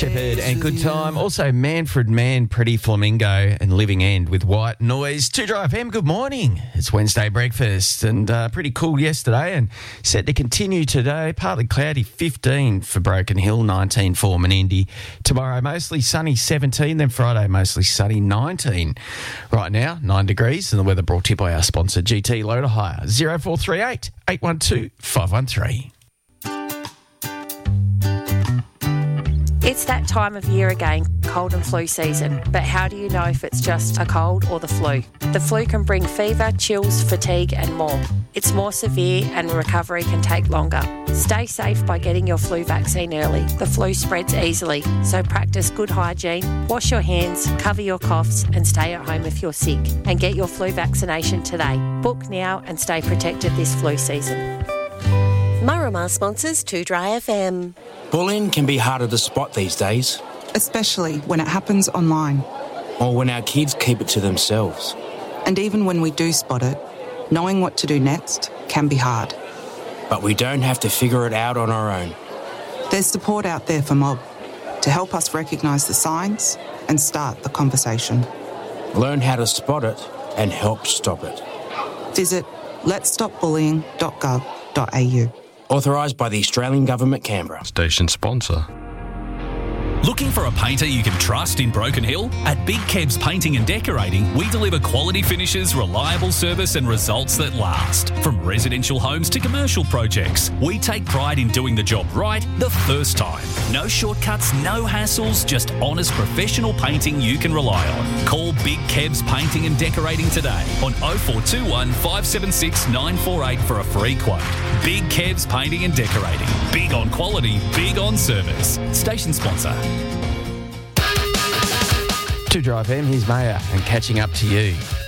Shepherd and Good Time. Also, Manfred Mann, Pretty Flamingo and Living End with White Noise. 2Dry FM, good morning. It's Wednesday breakfast and pretty cool yesterday and set to continue today. Partly cloudy, 15 for Broken Hill, 19 for Menindee. Tomorrow, mostly sunny, 17. Then Friday, mostly sunny, 19. Right now, 9 degrees. And the weather brought to you by our sponsor, GT Loader Hire, 0438 812 513. It's that time of year again, cold and flu season. But how do you know if it's just a cold or the flu? The flu can bring fever, chills, fatigue and more. It's more severe and recovery can take longer. Stay safe by getting your flu vaccine early. The flu spreads easily, so practice good hygiene, wash your hands, cover your coughs and stay at home if you're sick. And get your flu vaccination today. Book now and stay protected this flu season. Marama sponsors 2Dry FM. Bullying can be harder to spot these days. Especially when it happens online. Or when our kids keep it to themselves. And even when we do spot it, knowing what to do next can be hard. But we don't have to figure it out on our own. There's support out there for Mob to help us recognise the signs and start the conversation. Learn how to spot it and help stop it. Visit letsstopbullying.gov.au. Authorised by the Australian Government, Canberra. Station sponsor. Looking for a painter you can trust in Broken Hill? At Big Kebs Painting and Decorating, we deliver quality finishes, reliable service and results that last. From residential homes to commercial projects, we take pride in doing the job right the first time. No shortcuts, no hassles, just honest professional painting you can rely on. Call Big Kebs Painting and Decorating today on 0421 576 948 for a free quote. Big Kebs Painting and Decorating. Big on quality, big on service. Station sponsor. 2Dry FM, here's Maya and catching up to you.